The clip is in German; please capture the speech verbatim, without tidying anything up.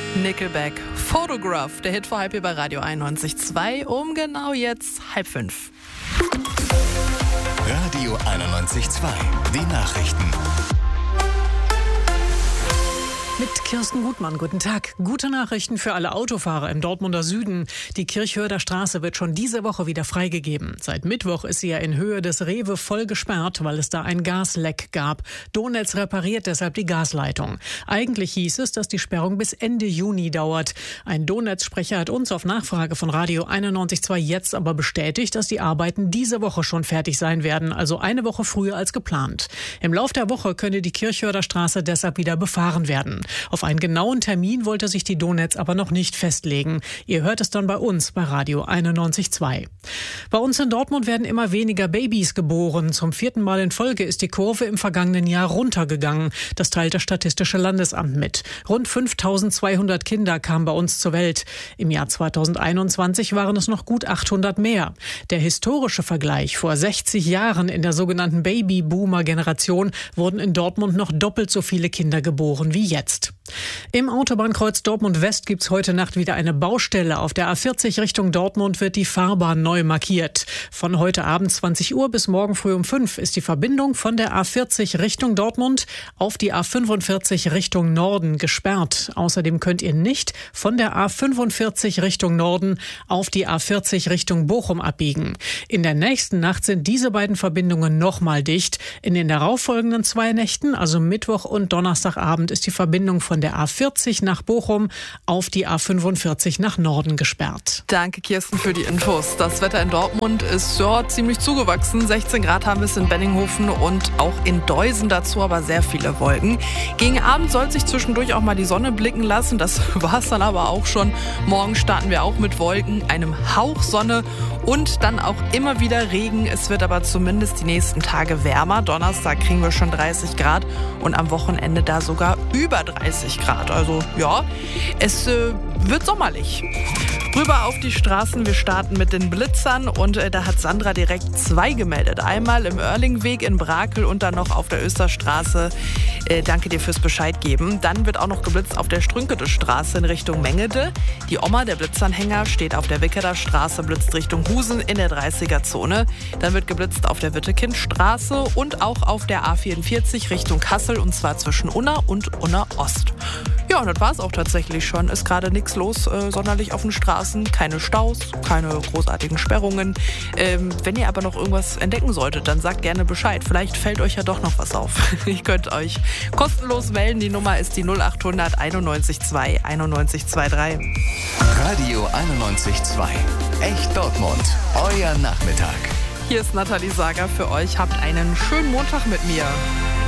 Nickelback, Photograph, der Hit vor halb hier bei Radio einundneunzig Komma zwei, um genau jetzt halb fünf. Radio einundneunzig Komma zwei, die Nachrichten. Mit Kirsten Gutmann, guten Tag. Gute Nachrichten für alle Autofahrer im Dortmunder Süden. Die Kirchhörder Straße wird schon diese Woche wieder freigegeben. Seit Mittwoch ist sie ja in Höhe des Rewe voll gesperrt, weil es da ein Gasleck gab. Donetz repariert deshalb die Gasleitung. Eigentlich hieß es, dass die Sperrung bis Ende Juni dauert. Ein Donetz-Sprecher hat uns auf Nachfrage von Radio einundneunzig Komma zwei jetzt aber bestätigt, dass die Arbeiten diese Woche schon fertig sein werden, also eine Woche früher als geplant. Im Lauf der Woche könne die Kirchhörder Straße deshalb wieder befahren werden. Auf einen genauen Termin wollte sich die Donetz aber noch nicht festlegen. Ihr hört es dann bei uns bei Radio einundneunzig Komma zwei. Bei uns in Dortmund werden immer weniger Babys geboren. Zum vierten Mal in Folge ist die Kurve im vergangenen Jahr runtergegangen. Das teilt das Statistische Landesamt mit. Rund fünftausendzweihundert Kinder kamen bei uns zur Welt. Im Jahr zweitausendeinundzwanzig waren es noch gut achthundert mehr. Der historische Vergleich: vor sechzig Jahren in der sogenannten Babyboomer-Generation wurden in Dortmund noch doppelt so viele Kinder geboren wie jetzt. Im Autobahnkreuz Dortmund-West gibt es heute Nacht wieder eine Baustelle. Auf der A vierzig Richtung Dortmund wird die Fahrbahn neu markiert. Von heute Abend zwanzig Uhr bis morgen früh um fünf ist die Verbindung von der A vierzig Richtung Dortmund auf die A fünfundvierzig Richtung Norden gesperrt. Außerdem könnt ihr nicht von der A fünfundvierzig Richtung Norden auf die A vierzig Richtung Bochum abbiegen. In der nächsten Nacht sind diese beiden Verbindungen nochmal dicht. In den darauffolgenden zwei Nächten, also Mittwoch und Donnerstagabend, ist die Verbindung von der A vierzig nach Bochum auf die A fünfundvierzig nach Norden gesperrt. Danke, Kirsten, für die Infos. Das Wetter in Dortmund ist ja ziemlich zugewachsen. sechzehn Grad haben wir es in Benninghofen und auch in Deusen dazu, aber sehr viele Wolken. Gegen Abend soll sich zwischendurch auch mal die Sonne blicken lassen. Das war es dann aber auch schon. Morgen starten wir auch mit Wolken, einem Hauch Sonne und dann auch immer wieder Regen. Es wird aber zumindest die nächsten Tage wärmer. Donnerstag kriegen wir schon dreißig Grad und am Wochenende da sogar über dreißig Grad. Also ja, es äh, wird sommerlich. Rüber auf die Straßen. Wir starten mit den Blitzern und äh, da hat Sandra direkt zwei gemeldet. Einmal im Oerlingweg in Brakel und dann noch auf der Österstraße. Äh, danke dir fürs Bescheid geben. Dann wird auch noch geblitzt auf der Strünkede Straße in Richtung Mengede. Die Oma, der Blitzanhänger, steht auf der Wickerer Straße, blitzt Richtung Husen in der dreißiger-Zone. Dann wird geblitzt auf der Wittekindstraße und auch auf der A vierundvierzig Richtung Kassel und zwar zwischen Unna und Unna Ost. Ja, und das war es auch tatsächlich schon. Ist gerade nichts los, äh, sonderlich auf den Straßen. Keine Staus, keine großartigen Sperrungen. Ähm, wenn ihr aber noch irgendwas entdecken solltet, dann sagt gerne Bescheid. Vielleicht fällt euch ja doch noch was auf. Ihr könnt euch kostenlos melden. Die Nummer ist die null achthundert einundneunzig zwei einundneunzig drei. Radio einundneunzig Komma zwei. Echt Dortmund. Euer Nachmittag. Hier ist Nathalie Sager für euch. Habt einen schönen Montag mit mir.